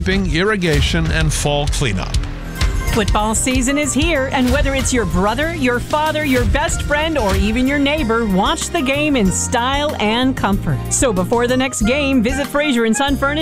irrigation, and fall cleanup. Football season is here, and whether it's your brother, your father, your best friend, or even your neighbor, watch the game in style and comfort. So before the next game, visit Fraser & Son Furniture